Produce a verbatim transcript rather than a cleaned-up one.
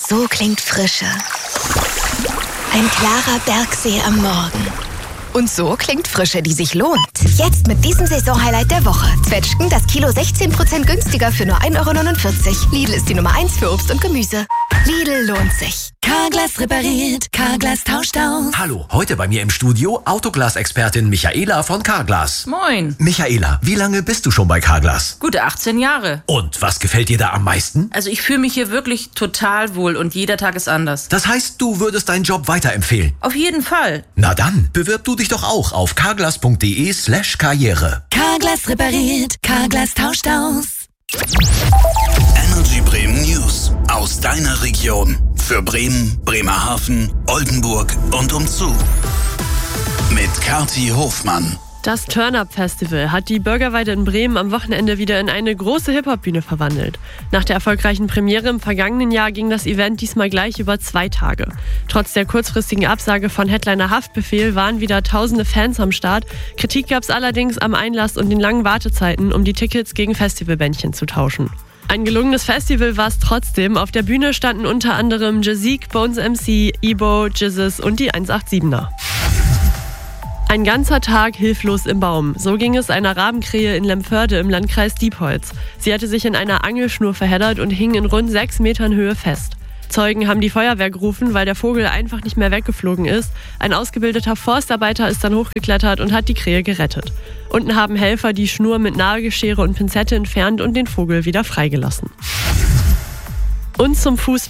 So klingt Frische. Ein klarer Bergsee am Morgen. Und so klingt Frische, die sich lohnt. Jetzt mit diesem Saisonhighlight der Woche. Zwetschgen das Kilo sechzehn Prozent günstiger für nur ein Euro neunundvierzig. Lidl ist die Nummer eins für Obst und Gemüse. Lidl lohnt sich. Carglass repariert, Carglass tauscht aus. Hallo, heute bei mir im Studio Autoglas-Expertin Michaela von Carglass. Moin. Michaela, wie lange bist du schon bei Carglass? Gute achtzehn Jahre. Und was gefällt dir da am meisten? Also ich fühle mich hier wirklich total wohl und jeder Tag ist anders. Das heißt, du würdest deinen Job weiterempfehlen? Auf jeden Fall. Na dann, bewirb du dich doch auch auf carglass.de slash karriere. Carglass repariert, Carglass tauscht aus. Energy Bremen News aus deiner Region. Für Bremen, Bremerhaven, Oldenburg und umzu. Mit Kathi Hofmann. Das Turn-Up-Festival hat die Bürgerweide in Bremen am Wochenende wieder in eine große Hip-Hop-Bühne verwandelt. Nach der erfolgreichen Premiere im vergangenen Jahr ging das Event diesmal gleich über zwei Tage. Trotz der kurzfristigen Absage von Headliner Haftbefehl waren wieder tausende Fans am Start. Kritik gab es allerdings am Einlass und den langen Wartezeiten, um die Tickets gegen Festivalbändchen zu tauschen. Ein gelungenes Festival war es trotzdem. Auf der Bühne standen unter anderem Jazik, Bones M C, Ebo, Jizzes und die hundertsiebenundachtziger. Ein ganzer Tag hilflos im Baum. So ging es einer Rabenkrähe in Lemförde im Landkreis Diepholz. Sie hatte sich in einer Angelschnur verheddert und hing in rund sechs Metern Höhe fest. Zeugen haben die Feuerwehr gerufen, weil der Vogel einfach nicht mehr weggeflogen ist. Ein ausgebildeter Forstarbeiter ist dann hochgeklettert und hat die Krähe gerettet. Unten haben Helfer die Schnur mit Nagelschere und Pinzette entfernt und den Vogel wieder freigelassen. Und zum Fußball.